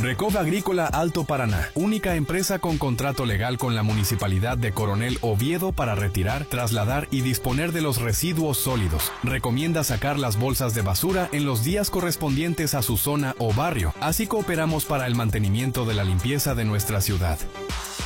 Recove Agrícola Alto Paraná, única empresa con contrato legal con la Municipalidad de Coronel Oviedo para retirar, trasladar y disponer de los residuos sólidos. Recomienda sacar las bolsas de basura en los días correspondientes a su zona o barrio. Así cooperamos para el mantenimiento de la limpieza de nuestra ciudad.